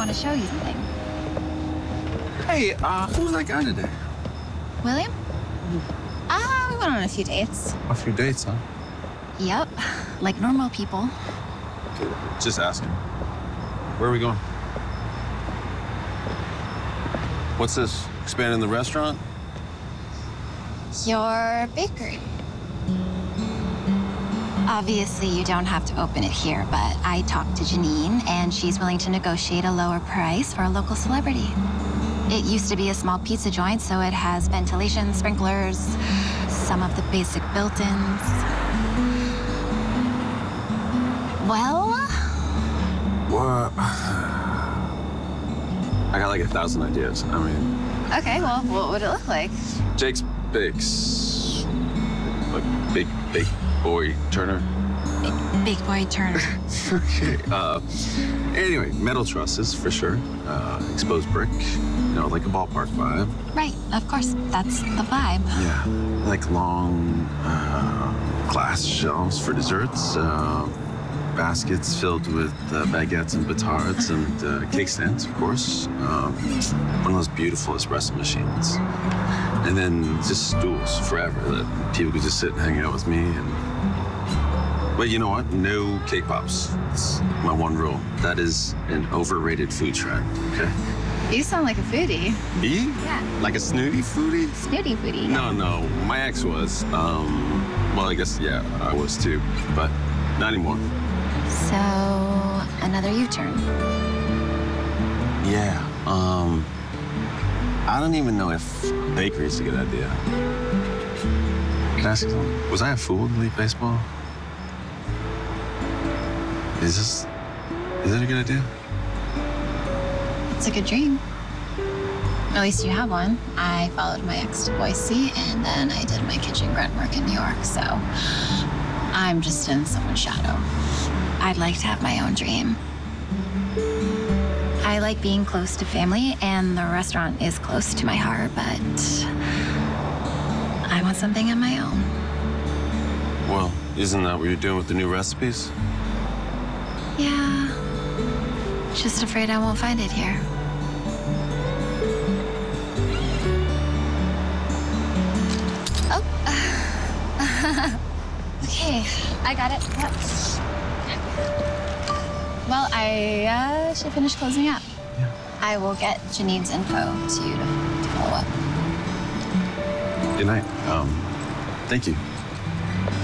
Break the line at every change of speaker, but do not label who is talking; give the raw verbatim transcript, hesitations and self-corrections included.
want to show you something.
Hey, uh, who's that guy today?
William? Ah, uh, we went on a few dates.
A few dates, huh?
Yep, like normal people.
Just asking. Where are we going? What's this? Expanding the restaurant?
Your bakery. Obviously, you don't have to open it here, but I talked to Janine, and she's willing to negotiate a lower price for a local celebrity. It used to be a small pizza joint, so it has ventilation, sprinklers, some of the basic built-ins. Well?
What? I got like a thousand ideas. I mean...
Okay, well, what would it look like?
Jake's Bakes. Like Big, Big Boy Turner.
Big Boy Turner.
Okay. Uh, anyway, metal trusses for sure. Uh, exposed brick. You know, like a ballpark vibe.
Right, of course. That's the vibe.
Yeah. Like long uh, glass shelves for desserts. Uh, baskets filled with uh, baguettes and batards and uh, cake stands, of course. Um, one of those beautiful espresso machines. And then just stools forever that people could just sit and hang out with me. And But you know what? No cake pops. It's my one rule. That is an overrated food trend, okay?
You sound like a foodie.
Me?
Yeah.
Like a snooty foodie?
Snooty foodie.
No, no. My ex was. Um, well, I guess, yeah, I was too. But not anymore.
So, another U-turn.
Yeah. Um, I don't even know if bakery is a good idea. Can I ask you something? Was I a fool to leave baseball? Is this, is it a good idea?
It's a good dream. At least you have one. I followed my ex to Boise, and then I did my kitchen grunt work in New York, so I'm just in someone's shadow. I'd like to have my own dream. I like being close to family, and the restaurant is close to my heart, but I want something of my own.
Well, isn't that what you're doing with the new recipes?
Yeah. Just afraid I won't find it here. Oh. Okay, I got it. Yep. Well, I uh, should finish closing up.
Yeah.
I will get Janine's info to you to, to follow up.
Good night. Um, thank you.